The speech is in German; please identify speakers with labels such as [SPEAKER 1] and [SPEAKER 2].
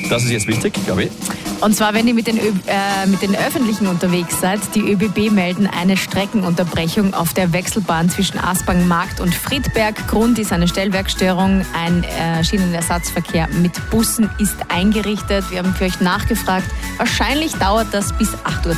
[SPEAKER 1] Das ist jetzt wichtig, glaube ich.
[SPEAKER 2] Und zwar, wenn ihr mit den Öffentlichen unterwegs seid, die ÖBB melden eine Streckenunterbrechung auf der Wechselbahn zwischen Aspang-Markt und Friedberg. Grund ist eine Stellwerkstörung. Ein Schienenersatzverkehr mit Bussen ist eingerichtet. Wir haben für euch nachgefragt. Wahrscheinlich dauert das bis 8:10 Uhr.